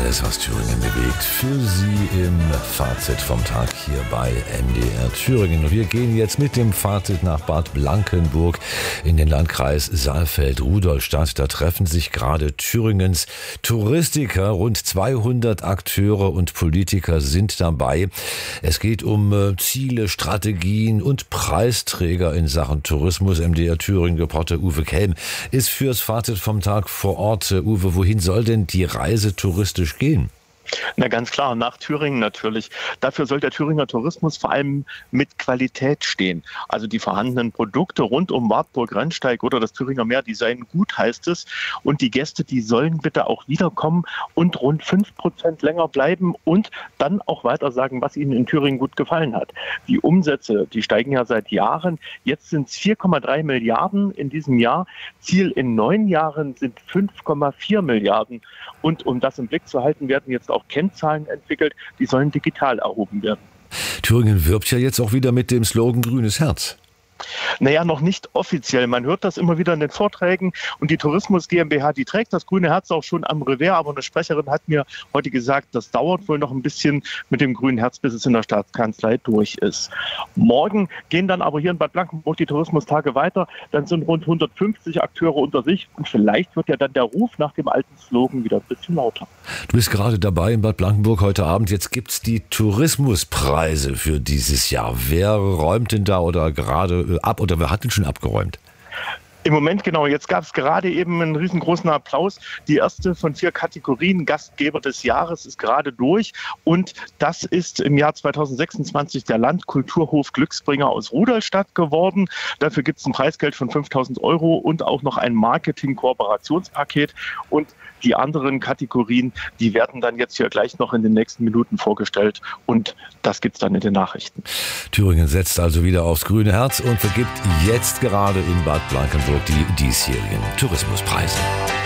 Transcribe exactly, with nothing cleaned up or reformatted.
Alles, was Thüringen bewegt, für Sie im Fazit vom Tag hier bei M D R Thüringen. Und wir gehen jetzt mit dem Fazit nach Bad Blankenburg in den Landkreis Saalfeld-Rudolstadt. Da treffen sich gerade Thüringens Touristiker. Rund zweihundert Akteure und Politiker sind dabei. Es geht um äh, Ziele, Strategien und Preisträger in Sachen Tourismus. M D R Thüringen-Reporter Uwe Kelm ist fürs Fazit vom Tag vor Ort. Äh, Uwe, wohin soll denn die Reise touristisch gehen? Na ganz klar, nach Thüringen natürlich. Dafür soll der Thüringer Tourismus vor allem mit Qualität stehen. Also die vorhandenen Produkte rund um Wartburg, Rennsteig oder das Thüringer Meer, die seien gut, heißt es. Und die Gäste, die sollen bitte auch wiederkommen und rund fünf Prozent länger bleiben und dann auch weiter sagen, was ihnen in Thüringen gut gefallen hat. Die Umsätze, die steigen ja seit Jahren. Jetzt sind es vier Komma drei Milliarden in diesem Jahr. Ziel in neun Jahren sind fünf Komma vier Milliarden. Und um das im Blick zu halten, werden jetzt auch Kennzahlen entwickelt, die sollen digital erhoben werden. Thüringen wirbt ja jetzt auch wieder mit dem Slogan Grünes Herz. Naja, noch nicht offiziell. Man hört das immer wieder in den Vorträgen und die Tourismus GmbH, die trägt das grüne Herz auch schon am Revers, aber eine Sprecherin hat mir heute gesagt, das dauert wohl noch ein bisschen mit dem grünen Herz, bis es in der Staatskanzlei durch ist. Morgen gehen dann aber hier in Bad Blankenburg die Tourismustage weiter. Dann sind rund hundertfünfzig Akteure unter sich und vielleicht wird ja dann der Ruf nach dem alten Slogan wieder ein bisschen lauter. Du bist gerade dabei in Bad Blankenburg heute Abend. Jetzt gibt es die Tourismuspreise für dieses Jahr. Wer räumt denn da oder gerade ab oder wer hat denn schon abgeräumt? Im Moment genau, jetzt gab es gerade eben einen riesengroßen Applaus. Die erste von vier Kategorien Gastgeber des Jahres ist gerade durch und das ist im Jahr zweitausendsechsundzwanzig der Landkulturhof Glücksbringer aus Rudolstadt geworden. Dafür gibt es ein Preisgeld von fünftausend Euro und auch noch ein Marketing-Kooperationspaket und die anderen Kategorien, die werden dann jetzt hier gleich noch in den nächsten Minuten vorgestellt und das gibt's dann in den Nachrichten. Thüringen setzt also wieder aufs grüne Herz und vergibt jetzt gerade in Bad Blankenburg die diesjährigen Tourismuspreise.